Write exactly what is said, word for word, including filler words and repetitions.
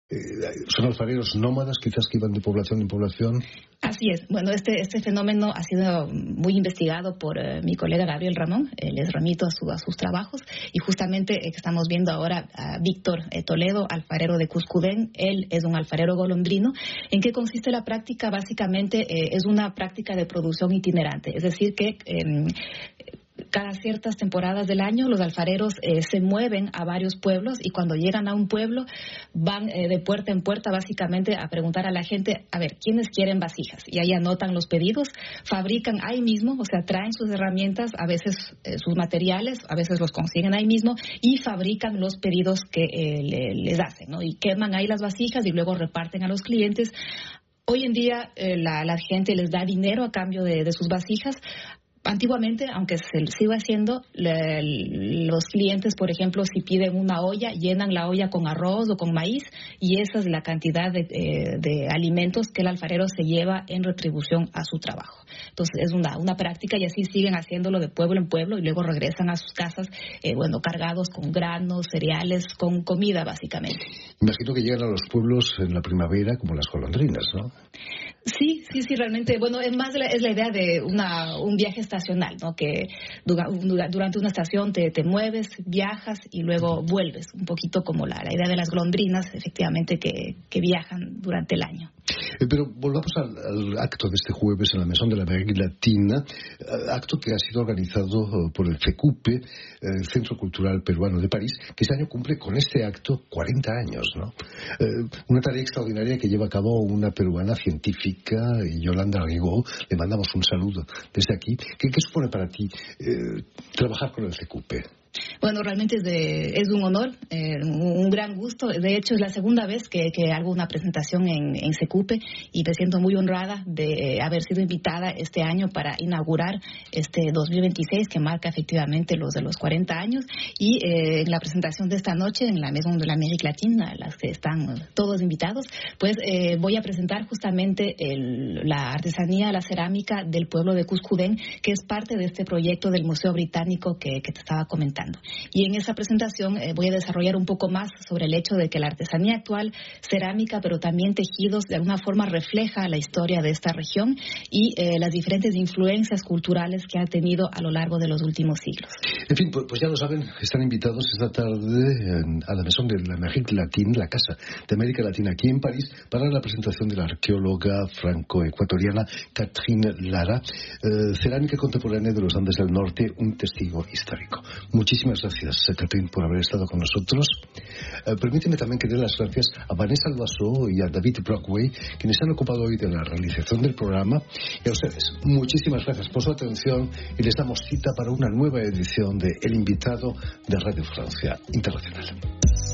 ¿Son alfareros nómadas, quizás, que iban de población en población? Así es. Bueno, este este fenómeno ha sido muy investigado por uh, mi colega Gabriel Ramón. Él les remito a, su, a sus trabajos. Y justamente eh, estamos viendo ahora a Víctor eh, Toledo, alfarero de Cuscudén. Él es un alfarero golondrino. ¿En qué consiste la práctica? Básicamente eh, es una práctica de producción itinerante. Es decir, que... Eh, cada ciertas temporadas del año los alfareros eh, se mueven a varios pueblos y cuando llegan a un pueblo van eh, de puerta en puerta básicamente a preguntar a la gente, a ver, ¿quiénes quieren vasijas? Y ahí anotan los pedidos, fabrican ahí mismo, o sea, traen sus herramientas, a veces eh, sus materiales, a veces los consiguen ahí mismo y fabrican los pedidos que eh, le, les hacen, ¿no? Y queman ahí las vasijas y luego reparten a los clientes. Hoy en día eh, la, la gente les da dinero a cambio de, de sus vasijas. Antiguamente, aunque se siga haciendo, le, los clientes, por ejemplo, si piden una olla, llenan la olla con arroz o con maíz y esa es la cantidad de, eh, de alimentos que el alfarero se lleva en retribución a su trabajo. Entonces, es una, una práctica y así siguen haciéndolo de pueblo en pueblo y luego regresan a sus casas, eh, bueno, cargados con granos, cereales, con comida, básicamente. Imagino que llegan a los pueblos en la primavera como las golondrinas, ¿no? Sí, sí, sí, realmente, bueno, es más la, es la idea de una, un viaje estacional, ¿no? Que dura, durante una estación te, te mueves, viajas y luego vuelves, un poquito como la, la idea de las golondrinas, efectivamente, que, que viajan durante el año. Eh, pero volvamos al, al acto de este jueves en la Maison de l'Amérique Latina, acto que ha sido organizado por el FECUPE, el Centro Cultural Peruano de París, que este año cumple con este acto cuarenta años, ¿no? Eh, una tarea extraordinaria que lleva a cabo una peruana científica, Yolanda Rigaud. Le mandamos un saludo desde aquí. ¿Qué, qué supone para ti eh, trabajar con el FECUPE? Bueno, realmente es, de, es un honor, eh, un, un gran gusto. De hecho, es la segunda vez que, que hago una presentación en, en FECUPE y me siento muy honrada de haber sido invitada este año para inaugurar este dos mil veintiséis, que marca efectivamente los de los cuarenta años. Y eh, en la presentación de esta noche, en la Maison de l'Amérique Latina, las que están todos invitados, pues eh, voy a presentar justamente el, la artesanía, la cerámica del pueblo de Cuscudén, que es parte de este proyecto del Museo Británico que, que te estaba comentando. Y en esa presentación eh, voy a desarrollar un poco más sobre el hecho de que la artesanía actual, cerámica, pero también tejidos, de alguna forma refleja la historia de esta región y eh, las diferentes influencias culturales que ha tenido a lo largo de los últimos siglos. En fin, pues, pues ya lo saben, están invitados esta tarde en, a la Maison de l'Amérique Latine, la Casa de América Latina aquí en París, para la presentación de la arqueóloga franco-ecuatoriana Catherine Lara, eh, cerámica contemporánea de los Andes del Norte, un testigo histórico. Muchísimas gracias, Catherine, por haber estado con nosotros. Eh, permíteme también que dé las gracias a Vanessa Albaso y a David Brockway, quienes han ocupado hoy de la realización del programa. Y a ustedes, muchísimas gracias por su atención y les damos cita para una nueva edición de El Invitado de Radio Francia Internacional.